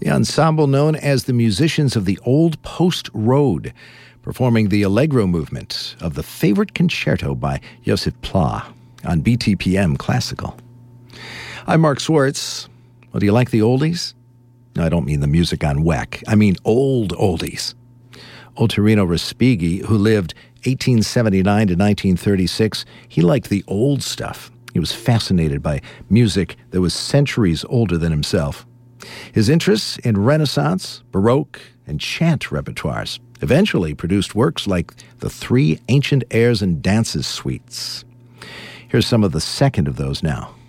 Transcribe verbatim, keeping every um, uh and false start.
the ensemble known as the Musicians of the Old Post Road, performing the Allegro movement of the Favorite Concerto by Josef Pla on B T P M Classical. I'm Mark Swartz. Well, do you like the oldies? No, I don't mean the music on W E C. I mean old oldies. Ottorino Respighi, who lived eighteen seventy-nine to nineteen thirty-six, he liked the old stuff. He was fascinated by music that was centuries older than himself. His interests in Renaissance, Baroque, and chant repertoires eventually produced works like the Three Ancient Airs and Dances suites. Here's some of the second of those now.